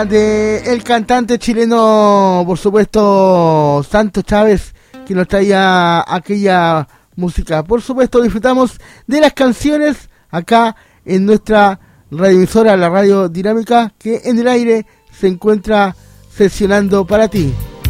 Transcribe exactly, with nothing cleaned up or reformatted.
De el cantante chileno, por supuesto, Santos Chávez, que nos traía aquella música. Por supuesto, disfrutamos de las canciones acá en nuestra radioemisora, la Radio Dinámica, que en el aire se encuentra sesionando para ti.